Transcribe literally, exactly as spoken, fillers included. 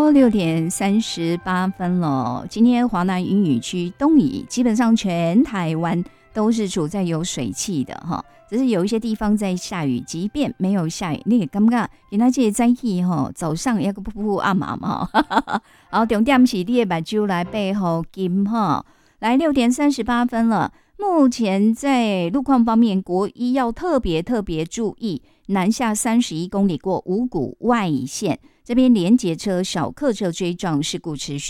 好，六点三十八分了。今天华南云雨区东移，基本上全台湾都是处在有水汽的哈，只是有一些地方在下雨。即便没有下雨，你也感觉今仔这个天气哈，早上也个噗噗暗暗哈。然后重点是你的目睭来背后金哈。来，六点三十八分了。目前在路况方面，国一要特别特别注意，南下三十一公里过五股外线。这边连结车、小客车追撞事故持续。